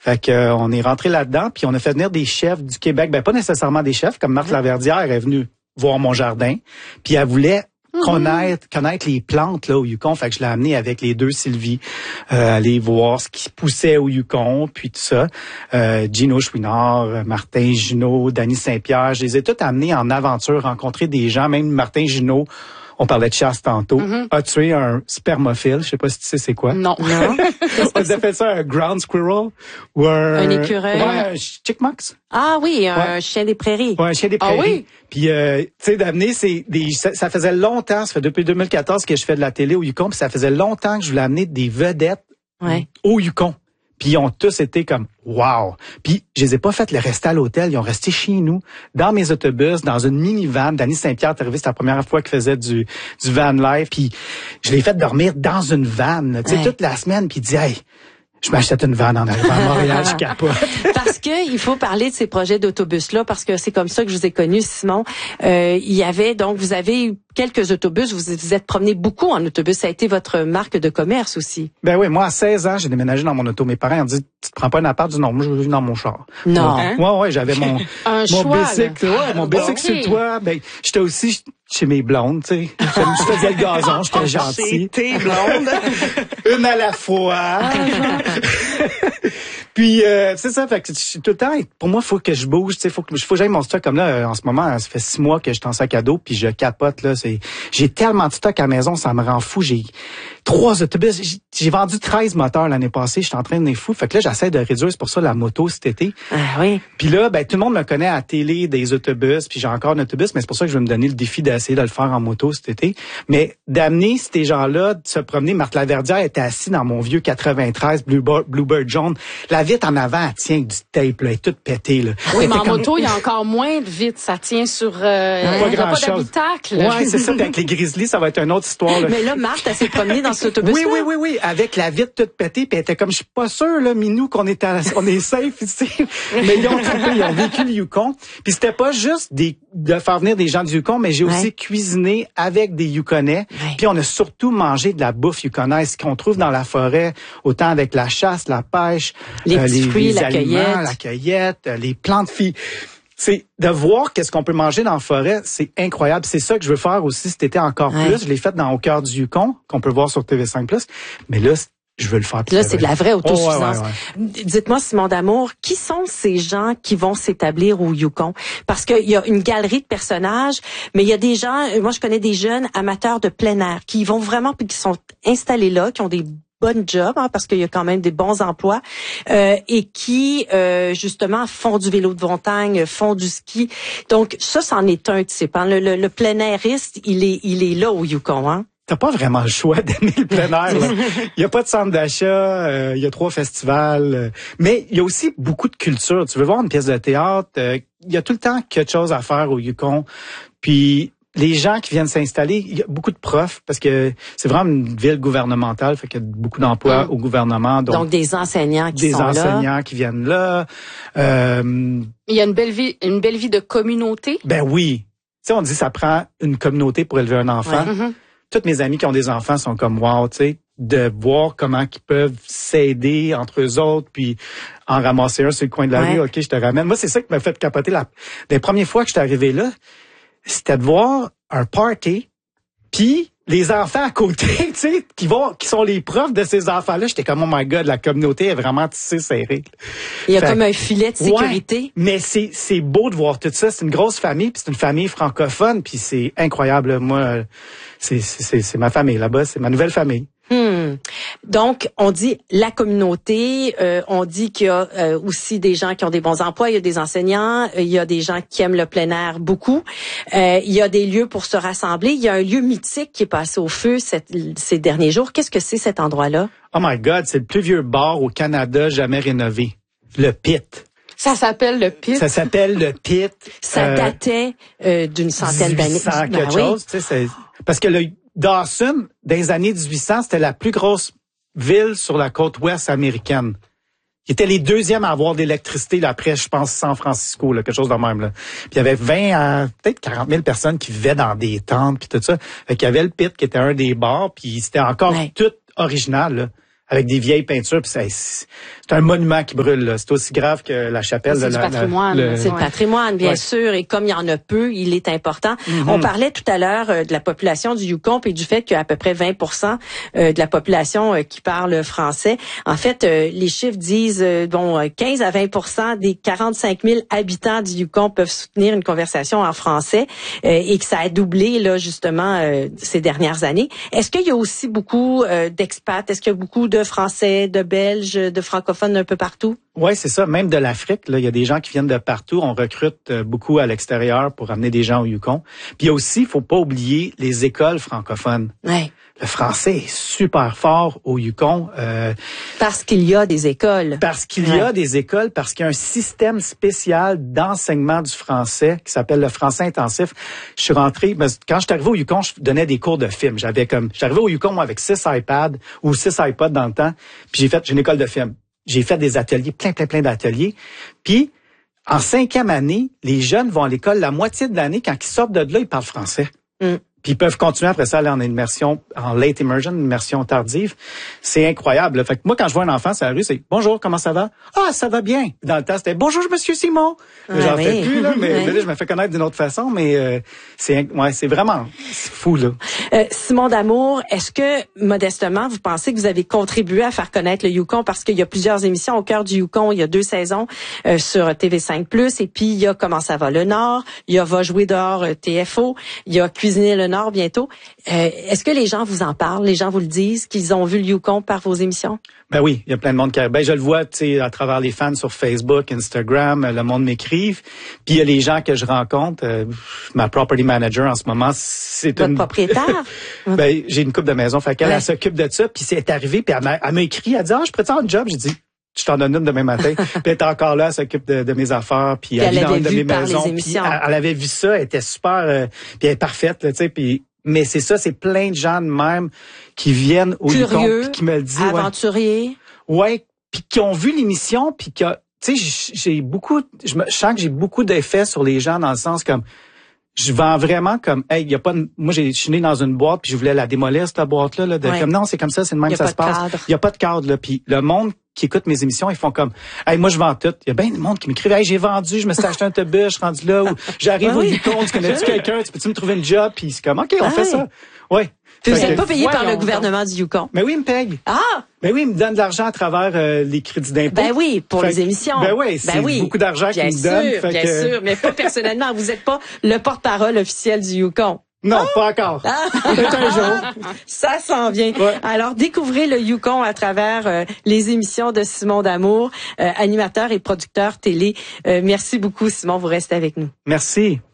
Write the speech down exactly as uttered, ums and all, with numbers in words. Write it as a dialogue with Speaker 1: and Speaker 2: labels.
Speaker 1: Fait que euh, on est rentré là-dedans, puis on a fait venir des chefs du Québec. Ben pas nécessairement des chefs, comme Marthe Laverdière est venue voir mon jardin, puis elle voulait connaître connaître les plantes là au Yukon. Fait que je l'ai amené avec les deux Sylvie euh, aller voir ce qui poussait au Yukon, puis tout ça. Euh, Gino Chouinard, Martin Junot, Danny Saint-Pierre, je les ai tous amenés en aventure, rencontrer des gens, même Martin Junot. On parlait de chasse tantôt. Mm-hmm. A tué un spermophile. Je sais pas si tu sais c'est quoi.
Speaker 2: Non. Non.
Speaker 1: On a fait ça un ground squirrel ou un...
Speaker 2: Un écureuil.
Speaker 1: Ouais, un chipmunks.
Speaker 2: Ah oui, un
Speaker 1: ouais.
Speaker 2: chien des prairies.
Speaker 1: Ouais, un chien des prairies.
Speaker 2: Ah oui?
Speaker 1: Puis, euh, tu sais, d'amener, c'est des, ça, ça faisait longtemps, ça fait depuis deux mille quatorze que je fais de la télé au Yukon, puis ça faisait longtemps que je voulais amener des vedettes
Speaker 2: ouais.
Speaker 1: au Yukon. Puis ils ont tous été comme wow. Puis je les ai pas fait le rester à l'hôtel, ils ont resté chez nous, dans mes autobus, dans une minivan. Danny Saint-Pierre est arrivé, c'était la première fois qu'il faisait du du van life. Puis je l'ai fait dormir dans une van, tu sais, ouais. toute la semaine. Puis il dit hey, je m'achète une van en arrivant à Montréal, je capote.
Speaker 2: Parce que il faut parler de ces projets d'autobus-là, parce que c'est comme ça que je vous ai connu, Simon. Euh, il y avait, donc, vous avez eu quelques autobus, vous vous êtes promené beaucoup en autobus. Ça a été votre marque de commerce aussi.
Speaker 1: Ben oui, moi, à seize ans, j'ai déménagé dans mon auto. Mes parents ont dit, tu te prends pas un appart? Du non, moi, je veux vivre dans mon char.
Speaker 2: Non.
Speaker 1: Hein? Ouais, ouais, j'avais mon,
Speaker 2: un
Speaker 1: mon
Speaker 2: choix,
Speaker 1: bicycle, ouais, mon bicycle okay. sur le toit. Ben, j'étais aussi chez mes blondes, tu sais. Je faisais le gazon, j'étais gentil.
Speaker 3: Chez tes blondes.
Speaker 1: Une à la fois. Puis euh, c'est ça, fait que tout le temps, pour moi, faut que je bouge, tu sais, faut que faut que j'aille mon stock comme là. En ce moment, ça fait six mois que je suis en sac à dos, puis je capote là. C'est, j'ai tellement de stock à la maison, ça me rend fou. J'ai trois autobus, j'ai, j'ai vendu treize moteurs l'année passée. J'étais en train de fou. Fait que là, j'essaie de réduire, c'est pour ça la moto cet été.
Speaker 2: Ah oui.
Speaker 1: Puis là, ben tout le monde me connaît à la télé des autobus, puis j'ai encore un autobus, mais c'est pour ça que je vais me donner le défi d'essayer de le faire en moto cet été. Mais d'amener ces gens-là, de se promener. Marthe Laverdière était assise dans mon vieux quatre-vingt-treize Bluebird, Bluebird jaune. La vitre en avant, elle tient avec du tape, là, elle est toute pétée, là.
Speaker 4: Oui, mais en
Speaker 1: comme...
Speaker 4: moto, il y a encore moins de vitre. Ça tient sur, euh,
Speaker 1: pas
Speaker 4: il n'y a pas
Speaker 1: chose.
Speaker 4: d'habitacle.
Speaker 1: Ouais, c'est ça. Avec les Grizzlies, ça va être une autre histoire, là.
Speaker 2: Mais là, Marthe, elle s'est promenée dans cet autobus-là.
Speaker 1: Oui, oui, oui, oui. Avec la vitre toute pétée, puis elle était comme, je suis pas sûr, là, Minou, qu'on est à, on est safe ici. Mais ils ont trippé, ils ont vécu le Yukon. Puis c'était pas juste des, de faire venir des gens du Yukon, mais j'ai aussi ouais. cuisiné avec des Yukonais. Ouais. Puis on a surtout mangé de la bouffe yukonaise qu'on trouve dans la forêt, autant avec la chasse, la pêche,
Speaker 2: les
Speaker 1: euh,
Speaker 2: petits
Speaker 1: les,
Speaker 2: fruits,
Speaker 1: les
Speaker 2: la
Speaker 1: aliments,
Speaker 2: cueillette.
Speaker 1: la cueillette, les plantes filles. C'est de voir qu'est-ce qu'on peut manger dans la forêt, c'est incroyable. C'est ça que je veux faire aussi cet été encore ouais. plus. Je l'ai fait dans Au cœur du Yukon, qu'on peut voir sur T V cinq plus. Mais là, je veux le faire.
Speaker 2: Là, c'est de la vraie autosuffisance.
Speaker 1: Oh, ouais, ouais,
Speaker 2: ouais. Dites-moi, Simon D'Amour, qui sont ces gens qui vont s'établir au Yukon? Parce qu'il y a une galerie de personnages, mais il y a des gens, moi je connais des jeunes amateurs de plein air, qui vont vraiment, puis qui sont installés là, qui ont des bonnes jobs, hein, parce qu'il y a quand même des bons emplois, euh, et qui, euh, justement, font du vélo de montagne, font du ski. Donc, ça, c'en est un type. Hein. Le, le, le plein airiste, il est, il est là au Yukon, hein?
Speaker 1: T'as pas vraiment le choix d'aimer le plein air. Là. Il y a pas de centre d'achat, euh, il y a trois festivals, euh, mais il y a aussi beaucoup de culture. Tu veux voir une pièce de théâtre, euh, il y a tout le temps quelque chose à faire au Yukon. Puis les gens qui viennent s'installer, il y a beaucoup de profs parce que c'est vraiment une ville gouvernementale, fait qu'il y a beaucoup d'emplois mmh. au gouvernement. Donc,
Speaker 2: donc des enseignants qui
Speaker 1: des
Speaker 2: sont là.
Speaker 1: Des enseignants qui viennent là. Euh,
Speaker 4: il y a une belle vie, une belle vie de communauté.
Speaker 1: Ben oui. Tu sais, on dit ça prend une communauté pour élever un enfant. Ouais. Mmh. Toutes mes amis qui ont des enfants sont comme wow, tu sais, de voir comment ils peuvent s'aider entre eux autres, puis en ramasser un sur le coin de la ouais. rue, ok, je te ramène. Moi, c'est ça qui m'a fait capoter. La... Les premières fois que je suis arrivé là, c'était de voir un party, puis les enfants à côté, tu sais, qui vont, qui sont les profs de ces enfants-là. J'étais comme, oh my God, la communauté est vraiment tissée serrée.
Speaker 2: Il y a
Speaker 1: fait,
Speaker 2: comme un filet de sécurité.
Speaker 1: Ouais, mais c'est, c'est beau de voir tout ça. C'est une grosse famille, puis c'est une famille francophone, puis c'est incroyable. Moi, c'est, c'est, c'est ma famille là-bas, c'est ma nouvelle famille.
Speaker 2: Hmm. Donc, on dit la communauté, euh, on dit qu'il y a euh, aussi des gens qui ont des bons emplois, il y a des enseignants, il y a des gens qui aiment le plein air beaucoup, euh, il y a des lieux pour se rassembler, il y a un lieu mythique qui est passé au feu cette, ces derniers jours. Qu'est-ce que c'est cet endroit-là?
Speaker 1: Oh my God, c'est le plus vieux bar au Canada jamais rénové. Le Pit.
Speaker 4: Ça s'appelle le Pit.
Speaker 1: Ça s'appelle le Pit.
Speaker 2: Ça euh, datait euh, d'une centaine d'années.
Speaker 1: Ben quelque
Speaker 2: oui.
Speaker 1: chose, tu sais, c'est, parce que le Dawson, dans les années dix-huit cents, c'était la plus grosse ville sur la côte ouest américaine. Ils étaient les deuxièmes à avoir d'électricité là, après, je pense, San Francisco, là, quelque chose de même. Là. Puis il y avait vingt à peut-être quarante mille personnes qui vivaient dans des tentes puis tout ça. Fait qu'il y avait le Pit qui était un des bars, puis c'était encore ouais. tout original. Là. avec des vieilles peintures. Puis c'est, c'est un monument qui brûle. Là. C'est aussi grave que la chapelle.
Speaker 4: C'est
Speaker 1: là,
Speaker 4: du
Speaker 1: la,
Speaker 4: patrimoine.
Speaker 1: la, le...
Speaker 2: C'est le patrimoine, bien
Speaker 1: ouais.
Speaker 2: sûr. Et comme il y en a peu, il est important. Mm-hmm. On parlait tout à l'heure euh, de la population du Yukon et du fait qu'il y a à peu près vingt pour cent euh, de la population euh, qui parle français. En fait, euh, les chiffres disent euh, bon, quinze à vingt pour cent des quarante-cinq mille habitants du Yukon peuvent soutenir une conversation en français euh, et que ça a doublé là justement euh, ces dernières années. Est-ce qu'il y a aussi beaucoup euh, d'expats? Est-ce qu'il y a beaucoup de Français, de Belges, de francophones un peu partout?
Speaker 1: Oui, c'est ça. Même de l'Afrique, là, il y a des gens qui viennent de partout. On recrute beaucoup à l'extérieur pour amener des gens au Yukon. Puis il y a aussi, il faut pas oublier les écoles francophones.
Speaker 2: Ouais.
Speaker 1: Le français est super fort au Yukon. Euh,
Speaker 2: parce qu'il y a des écoles.
Speaker 1: Parce qu'il ouais. y a des écoles, parce qu'il y a un système spécial d'enseignement du français qui s'appelle le français intensif. Je suis rentré, quand je suis arrivé au Yukon, je donnais des cours de film. J'avais comme, je suis arrivé au Yukon moi, avec six iPads ou six iPods dans le temps. Puis j'ai fait, j'ai une école de film. J'ai fait des ateliers, plein, plein, plein d'ateliers. Puis en cinquième année, les jeunes vont à l'école la moitié de l'année. Quand ils sortent de là, ils parlent français. Mm. Puis ils peuvent continuer après ça aller en immersion, en late immersion, immersion tardive. C'est incroyable. Là. Fait que moi, quand je vois un enfant sur la rue, c'est « Bonjour, comment ça va? »« Ah, ça va bien. » Dans le temps, c'était « Bonjour, monsieur Simon. »
Speaker 2: Ah,
Speaker 1: J'en
Speaker 2: oui.
Speaker 1: fais plus, là, mais
Speaker 2: oui.
Speaker 1: là, je me fais connaître d'une autre façon, mais euh, c'est ouais, c'est vraiment c'est fou, là.
Speaker 2: Euh, Simon D'Amour, est-ce que, modestement, vous pensez que vous avez contribué à faire connaître le Yukon? Parce qu'il y a plusieurs émissions au cœur du Yukon. Il y a deux saisons euh, sur T V cinq plus, et puis il y a Comment ça va le Nord, il y a Va jouer dehors euh, T F O, il y a Cuisiner le Nord bientôt. Euh, est-ce que les gens vous en parlent? Les gens vous le disent, qu'ils ont vu le Yukon par vos émissions?
Speaker 1: Ben oui, il y a plein de monde qui... Ben je le vois, tu sais, à travers les fans sur Facebook, Instagram, le monde m'écrive. Puis il y a les gens que je rencontre. Euh, ma property manager en ce moment, c'est
Speaker 2: Votre
Speaker 1: une...
Speaker 2: propriétaire?
Speaker 1: Ben j'ai une couple de maisons, fait qu'elle
Speaker 2: ouais.
Speaker 1: elle s'occupe de ça. Puis c'est arrivé, puis elle m'a, elle m'a écrit, elle dit « Ah, je pourrais te faire un job? » J'ai dit « Je t'en donne une demain matin. » Puis elle était encore là, elle s'occupe de, de mes affaires, puis,
Speaker 2: puis elle,
Speaker 1: elle
Speaker 2: avait
Speaker 1: vit dans
Speaker 2: vu
Speaker 1: une de mes
Speaker 2: par
Speaker 1: maisons.
Speaker 2: les émissions.
Speaker 1: Puis elle, elle avait vu ça, elle était super, euh, puis elle est parfaite, là, tu sais, puis... Mais c'est ça, c'est plein de gens de même qui viennent au
Speaker 2: Curieux,
Speaker 1: Yukon, puis qui me le disent.
Speaker 2: Aventuriers.
Speaker 1: Ouais, ouais, puis qui ont vu l'émission, puis qui a, tu sais, j'ai beaucoup, je me je sens que j'ai beaucoup d'effets sur les gens dans le sens comme, je vends vraiment comme, hey, il y a pas, de, moi j'ai, je suis né dans une boîte, puis je voulais la démolir cette boîte là, là de, ouais. comme non, c'est comme ça, c'est de même que ça se passe. Il y a pas de cadre là, puis le monde qui écoute mes émissions, ils font comme, hey, moi je vends tout. Il y a bien du monde qui m'écrivent, hey, j'ai vendu, je me suis acheté un autobus, je suis rendu là, ou j'arrive
Speaker 2: ben
Speaker 1: au
Speaker 2: oui.
Speaker 1: Yukon, tu connais-tu quelqu'un, tu peux-tu me trouver une job, puis c'est comme, ok, on ah fait oui. ça, ouais.
Speaker 2: Puis vous n'êtes pas payé par le gouvernement du Yukon.
Speaker 1: Mais oui, il me paye.
Speaker 2: Ah!
Speaker 1: Ben oui, il me donne de l'argent à travers euh, les crédits d'impôt.
Speaker 2: Ben oui, pour
Speaker 1: fait
Speaker 2: les émissions.
Speaker 1: Ben oui, c'est
Speaker 2: ben oui.
Speaker 1: beaucoup d'argent qu'il me donne.
Speaker 2: Bien sûr, bien
Speaker 1: que...
Speaker 2: sûr, mais pas personnellement. Vous n'êtes pas le porte-parole officiel du Yukon.
Speaker 1: Non,
Speaker 2: ah!
Speaker 1: pas encore.
Speaker 2: Ah!
Speaker 1: Peut-être un jour.
Speaker 2: Ça s'en vient.
Speaker 1: Ouais.
Speaker 2: Alors, découvrez le Yukon à travers euh, les émissions de Simon D'Amour, euh, animateur et producteur télé. Euh, merci beaucoup, Simon. Vous restez avec nous.
Speaker 1: Merci.